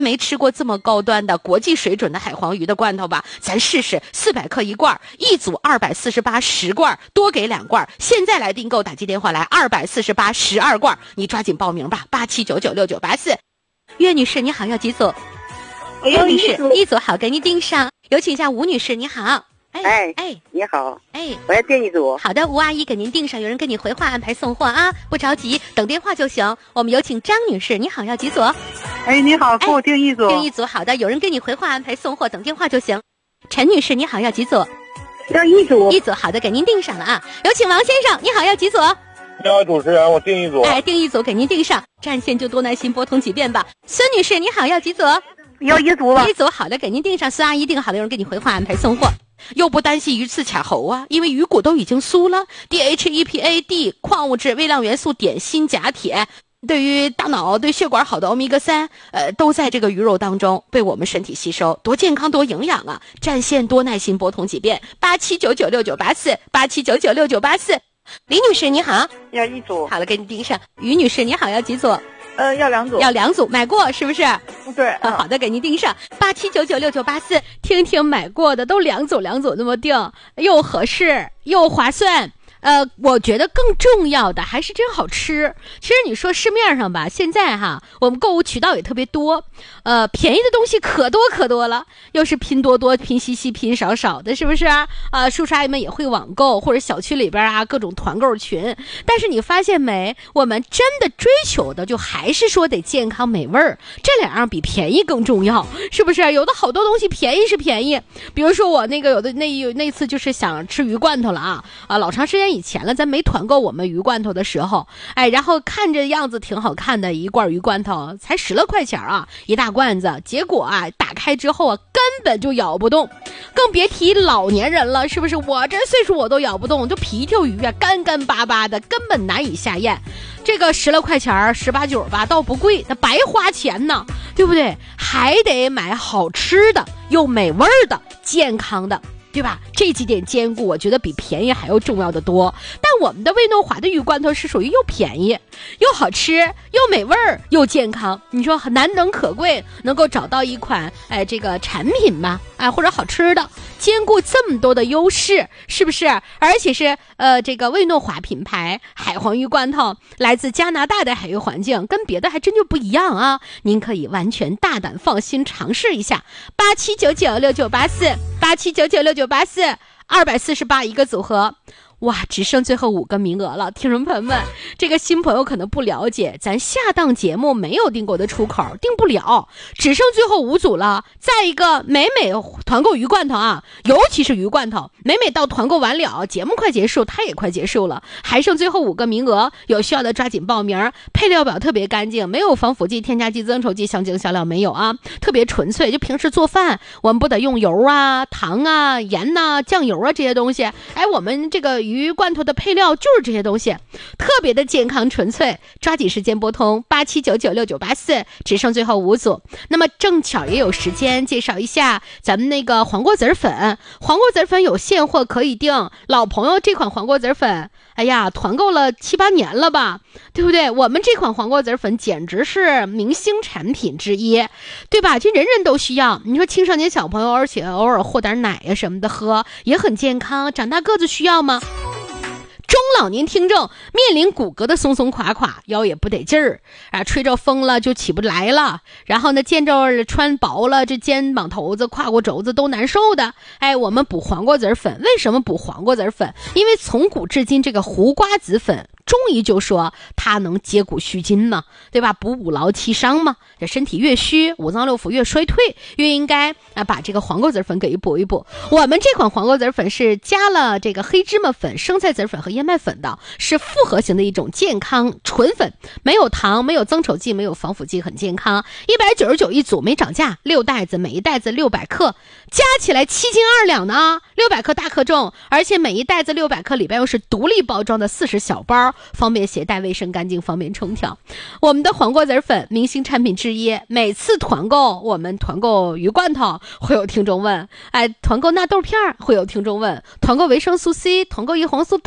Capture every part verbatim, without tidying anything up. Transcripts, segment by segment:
没吃过这么高端的国际水准的海黄鱼的罐头吧？咱试试，四百克一罐，一组二百四十八，十罐，多给两罐。现在来订购，打击电话来二百四十八，十二罐，你抓紧报名吧，八七九九六九八四。岳女士你好，要几组？岳女士一组好，给您订上。有请一下吴女士，你好。 哎哎哎，你好， 哎， 我要订一组。 好的，吴阿姨给您订上，有人跟你回话安排送货啊，不着急，等电话就行。我们有请张女士，你好，要几组？ 哎，你好，给我订一组。 订一组，好的，有人跟你回话安排送货，等电话就行。陈女士，你好，要几组？ 要一组。 一组，好的，给您订上了啊。有请王先生，你好，要几组？ 你好，主持人，我订一组。 哎，订一组，给您订上。占线就多耐心拨通几遍吧。孙女士，你好，要几组？ 要一组了。 一组，好的，给您订上。孙阿姨订好的，有人给你回话安排送货。又不担心鱼刺卡喉啊，因为鱼骨都已经酥了 ，D H E P A D 矿物质、微量元素、碘、锌、钾、铁，对于大脑、对血管好的欧米伽三，呃，都在这个鱼肉当中被我们身体吸收，多健康多营养啊！占线多耐心拨通几遍，八七九九六九八四，八七九九六九八四。李女士你好， 要一组。 好了，给你订上。于女士你好，要几组？ 呃，要两组。 要两组，买过是不是？ 对、 啊，好的，给您订上八七九九六九八四，听听买过的都两组两组那么订，又合适又划算。呃，我觉得更重要的还是真好吃。其实你说市面上吧，现在哈，我们购物渠道也特别多，呃，便宜的东西可多可多了，又是拼多多、拼夕夕、拼少少的，是不是啊？呃，叔叔阿姨们也会网购，或者小区里边啊各种团购群。但是你发现没，我们真的追求的就还是说得健康美味儿，这两样比便宜更重要，是不是？有的好多东西便宜是便宜，比如说我那个有的那有那次就是想吃鱼罐头了啊啊，老长时间以前了，咱没团购我们鱼罐头的时候，哎，然后看着样子挺好看的一罐鱼罐头，才十来块钱啊，一大罐子。结果啊，打开之后啊，根本就咬不动，更别提老年人了，是不是？我这岁数我都咬不动，就皮条鱼啊，干干巴巴的，根本难以下咽。这个十来块钱，十八九吧，倒不贵，那白花钱呢，对不对？还得买好吃的，又美味的，健康的。对吧？这几点兼顾，我觉得比便宜还要重要的多。但我们的味诺华的鱼罐头是属于又便宜又好吃又美味又健康，你说很难能可贵，能够找到一款哎这个产品嘛，哎或者好吃的，兼顾这么多的优势，是不是？而且是呃这个味诺华品牌海黄鱼罐头，来自加拿大的海域环境，跟别的还真就不一样啊！您可以完全大胆放心尝试一下，八七九九六九八四，八七九九六九八四，二百四十八一个组合。哇，只剩最后五个名额了，听众朋友们，这个新朋友可能不了解，咱下档节目没有订购的出口，订不了，只剩最后五组了。再一个，每每团购鱼罐头啊，尤其是鱼罐头，每每到团购完了，节目快结束，它也快结束了，还剩最后五个名额，有需要的抓紧报名。配料表特别干净，没有防腐剂、添加剂、增稠剂、香精香料没有啊，特别纯粹。就平时做饭，我们不得用油啊、糖啊、盐呐、酱油啊这些东西，哎，我们这个鱼罐头的配料就是这些东西，特别的健康纯粹。抓紧时间拨通八七九九六九八四，只剩最后五组。那么正巧也有时间介绍一下咱们那个黄瓜籽粉，黄瓜籽粉有现货可以订。老朋友这款黄瓜籽粉，哎呀，团购了七八年了吧，对不对？我们这款黄瓜籽粉简直是明星产品之一，对吧？这人人都需要。你说青少年小朋友，而且偶尔和点奶呀什么的喝，也很健康。长大个子需要吗？中老年听众面临骨骼的松松垮垮，腰也不得劲儿啊，吹着风了就起不来了，然后呢见着穿薄了，这肩膀头子胯骨轴子都难受的。哎，我们补黄瓜籽粉，为什么补黄瓜籽粉？因为从古至今这个胡瓜子粉中医就说它能接骨续筋嘛，对吧？补五劳七伤嘛，这身体越虚，五脏六腑越衰退，越应该啊把这个黄瓜籽粉给补一补。我们这款黄瓜籽粉是加了这个黑芝麻粉、生菜籽粉和燕麦粉的，是复合型的一种健康纯粉，没有糖，没有增稠剂，没有防腐剂，很健康。一百九十九一组，没涨价，六袋子，每一袋子六百克，加起来七斤二两呢，六百克大克重，而且每一袋子六百克里边又是独立包装的四十小包，方便携带，卫生干净，方便冲调。我们的黄瓜籽粉明星产品之一，每次团购我们团购鱼罐头会有听众问，哎，团购纳豆片会有听众问，团购维生素 C、团购叶黄素都有听众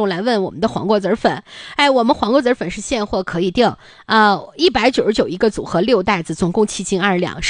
众来问我们的黄瓜子粉，哎，我们黄瓜子粉是现货可以订啊，一百九十九一个组合，六袋子，总共七斤二两。